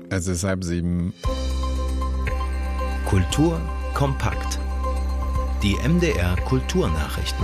Es ist 6:30. Kultur kompakt. Die MDR Kulturnachrichten.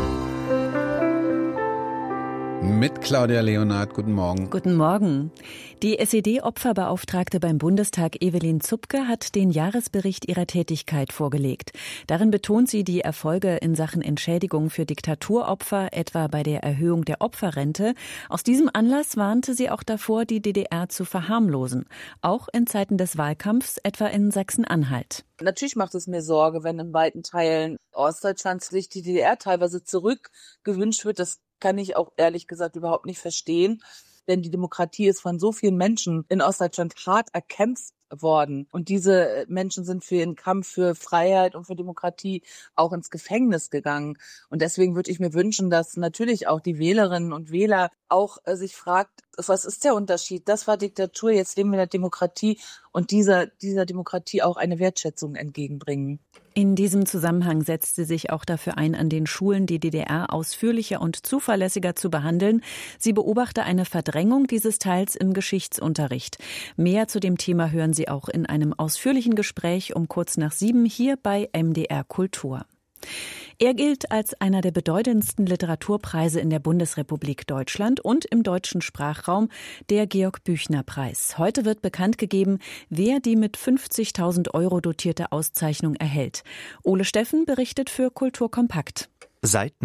Mit Claudia Leonhardt, guten Morgen. Guten Morgen. Die SED-Opferbeauftragte beim Bundestag Evelyn Zupke hat den Jahresbericht ihrer Tätigkeit vorgelegt. Darin betont sie die Erfolge in Sachen Entschädigung für Diktaturopfer, etwa bei der Erhöhung der Opferrente. Aus diesem Anlass warnte sie auch davor, die DDR zu verharmlosen. Auch in Zeiten des Wahlkampfs, etwa in Sachsen-Anhalt. Natürlich macht es mir Sorge, wenn in weiten Teilen Ostdeutschlands sich die DDR teilweise zurückgewünscht wird. Das kann ich auch ehrlich gesagt überhaupt nicht verstehen. Denn die Demokratie ist von so vielen Menschen in Ostdeutschland hart erkämpft worden. Und diese Menschen sind für ihren Kampf für Freiheit und für Demokratie auch ins Gefängnis gegangen. Und deswegen würde ich mir wünschen, dass natürlich auch die Wählerinnen und Wähler auch sich fragt, was ist der Unterschied? Das war Diktatur, jetzt leben wir in der Demokratie und dieser Demokratie auch eine Wertschätzung entgegenbringen. In diesem Zusammenhang setzt sie sich auch dafür ein, an den Schulen die DDR ausführlicher und zuverlässiger zu behandeln. Sie beobachte eine Verdrängung dieses Teils im Geschichtsunterricht. Mehr zu dem Thema hören Sie auch in einem ausführlichen Gespräch um kurz nach 7 hier bei MDR Kultur. Er gilt als einer der bedeutendsten Literaturpreise in der Bundesrepublik Deutschland und im deutschen Sprachraum, der Georg-Büchner-Preis. Heute wird bekannt gegeben, wer die mit 50.000 € dotierte Auszeichnung erhält. Ole Steffen berichtet für Kultur kompakt. Seit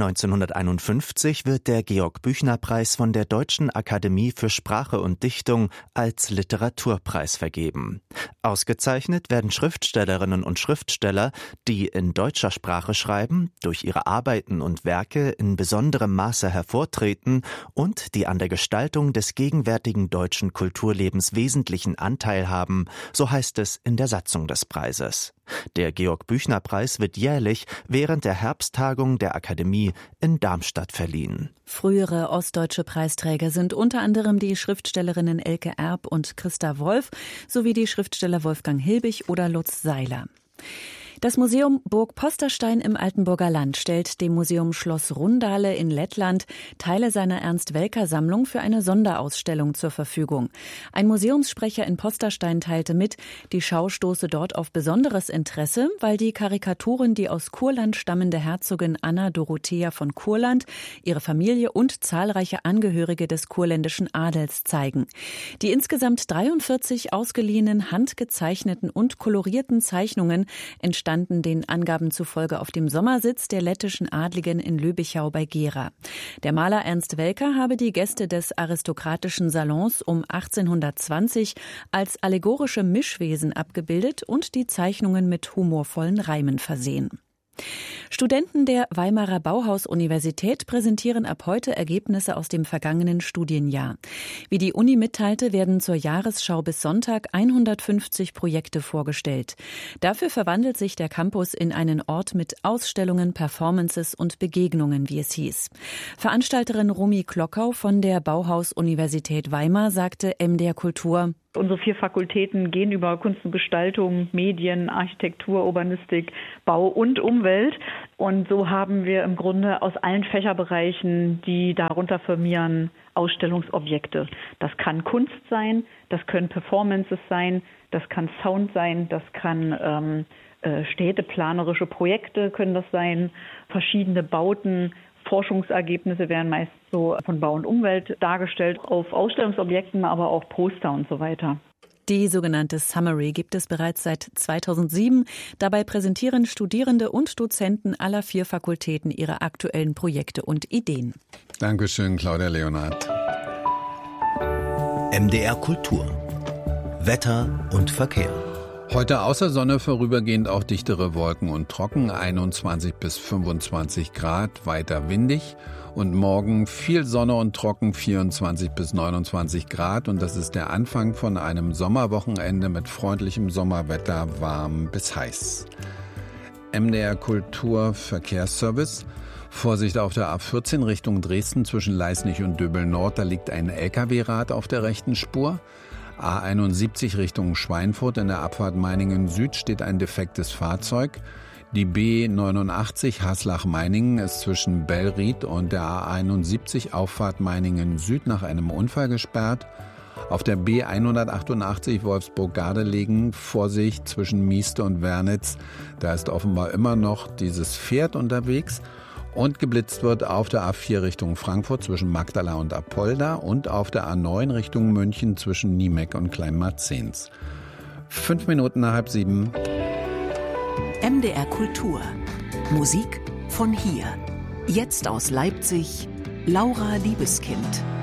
1951 wird der Georg-Büchner-Preis von der Deutschen Akademie für Sprache und Dichtung als Literaturpreis vergeben. Ausgezeichnet werden Schriftstellerinnen und Schriftsteller, die in deutscher Sprache schreiben, durch ihre Arbeiten und Werke in besonderem Maße hervortreten und die an der Gestaltung des gegenwärtigen deutschen Kulturlebens wesentlichen Anteil haben, so heißt es in der Satzung des Preises. Der Georg-Büchner-Preis wird jährlich während der Herbsttagung der Akademie in Darmstadt verliehen. Frühere ostdeutsche Preisträger sind unter anderem die Schriftstellerinnen Elke Erb und Christa Wolf sowie die Schriftsteller Wolfgang Hilbig oder Lutz Seiler. Das Museum Burg Posterstein im Altenburger Land stellt dem Museum Schloss Rundale in Lettland Teile seiner Ernst-Welker-Sammlung für eine Sonderausstellung zur Verfügung. Ein Museumssprecher in Posterstein teilte mit, die Schau stoße dort auf besonderes Interesse, weil die Karikaturen die aus Kurland stammende Herzogin Anna Dorothea von Kurland, ihre Familie und zahlreiche Angehörige des kurländischen Adels zeigen. Die insgesamt 43 ausgeliehenen, handgezeichneten und kolorierten Zeichnungen entstanden den Angaben zufolge auf dem Sommersitz der lettischen Adligen in Löbichau bei Gera. Der Maler Ernst Welker habe die Gäste des aristokratischen Salons um 1820 als allegorische Mischwesen abgebildet und die Zeichnungen mit humorvollen Reimen versehen. Studenten der Weimarer Bauhaus-Universität präsentieren ab heute Ergebnisse aus dem vergangenen Studienjahr. Wie die Uni mitteilte, werden zur Jahresschau bis Sonntag 150 Projekte vorgestellt. Dafür verwandelt sich der Campus in einen Ort mit Ausstellungen, Performances und Begegnungen, wie es hieß. Veranstalterin Romy Klockau von der Bauhaus-Universität Weimar sagte MDR Kultur: Unsere 4 Fakultäten gehen über Kunst und Gestaltung, Medien, Architektur, Urbanistik, Bau und Umwelt. Und so haben wir im Grunde aus allen Fächerbereichen, die darunter firmieren, Ausstellungsobjekte. Das kann Kunst sein, das können Performances sein, das kann Sound sein, das kann städteplanerische Projekte können das sein, verschiedene Bauten. Forschungsergebnisse werden meist so von Bau und Umwelt dargestellt, auf Ausstellungsobjekten, aber auch Poster und so weiter. Die sogenannte Summary gibt es bereits seit 2007. Dabei präsentieren Studierende und Dozenten aller 4 Fakultäten ihre aktuellen Projekte und Ideen. Dankeschön, Claudia Leonhardt. MDR Kultur. Wetter und Verkehr. Heute außer Sonne vorübergehend auch dichtere Wolken und trocken, 21 bis 25 Grad, weiter windig. Und morgen viel Sonne und trocken, 24 bis 29 Grad. Und das ist der Anfang von einem Sommerwochenende mit freundlichem Sommerwetter, warm bis heiß. MDR Kultur Verkehrsservice. Vorsicht auf der A14 Richtung Dresden zwischen Leisnig und Döbeln-Nord. Da liegt ein LKW-Rad auf der rechten Spur. A71 Richtung Schweinfurt, in der Abfahrt Meiningen Süd steht ein defektes Fahrzeug. Die B89 Haslach-Meiningen ist zwischen Bellried und der A71 Auffahrt Meiningen Süd nach einem Unfall gesperrt. Auf der B188 Wolfsburg-Gardelegen, Vorsicht zwischen Mieste und Wernitz. Da ist offenbar immer noch dieses Pferd unterwegs. Und geblitzt wird auf der A4 Richtung Frankfurt zwischen Magdala und Apolda und auf der A9 Richtung München zwischen Niemeck und Kleinmarzens. 5 Minuten nach 6:30. MDR Kultur. Musik von hier. Jetzt aus Leipzig, Laura Liebeskind.